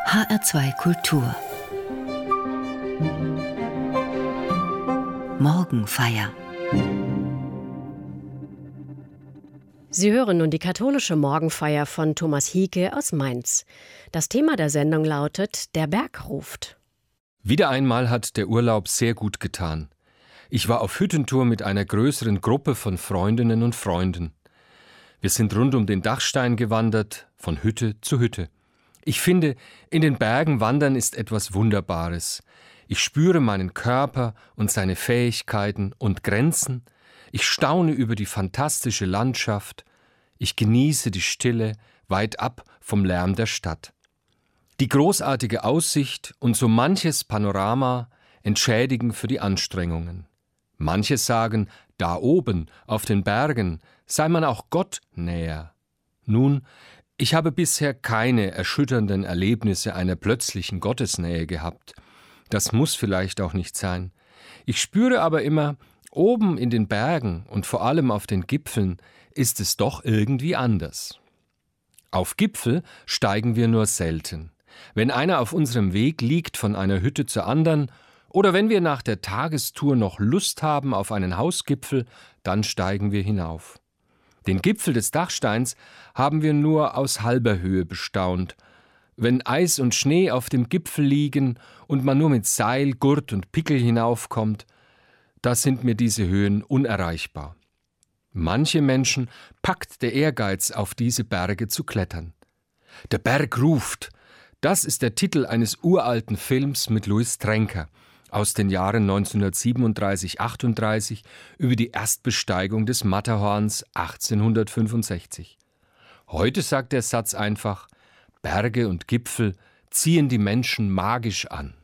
HR2 Kultur Morgenfeier. Sie hören nun die katholische Morgenfeier von Thomas Hieke aus Mainz. Das Thema der Sendung lautet: Der Berg ruft. Wieder einmal hat der Urlaub sehr gut getan. Ich war auf Hüttentour mit einer größeren Gruppe von Freundinnen und Freunden. Wir sind rund um den Dachstein gewandert, von Hütte zu Hütte. Ich finde, in den Bergen wandern ist etwas Wunderbares. Ich spüre meinen Körper und seine Fähigkeiten und Grenzen. Ich staune über die fantastische Landschaft. Ich genieße die Stille weit ab vom Lärm der Stadt. Die großartige Aussicht und so manches Panorama entschädigen für die Anstrengungen. Manche sagen, da oben auf den Bergen sei man auch Gott näher. Nun, ich habe bisher keine erschütternden Erlebnisse einer plötzlichen Gottesnähe gehabt. Das muss vielleicht auch nicht sein. Ich spüre aber immer, oben in den Bergen und vor allem auf den Gipfeln ist es doch irgendwie anders. Auf Gipfel steigen wir nur selten. Wenn einer auf unserem Weg liegt von einer Hütte zur anderen oder wenn wir nach der Tagestour noch Lust haben auf einen Hausgipfel, dann steigen wir hinauf. Den Gipfel des Dachsteins haben wir nur aus halber Höhe bestaunt. Wenn Eis und Schnee auf dem Gipfel liegen und man nur mit Seil, Gurt und Pickel hinaufkommt, da sind mir diese Höhen unerreichbar. Manche Menschen packt der Ehrgeiz, auf diese Berge zu klettern. Der Berg ruft. Das ist der Titel eines uralten Films mit Louis Trenker aus den Jahren 1937-38 über die Erstbesteigung des Matterhorns 1865. Heute sagt der Satz einfach: Berge und Gipfel ziehen die Menschen magisch an.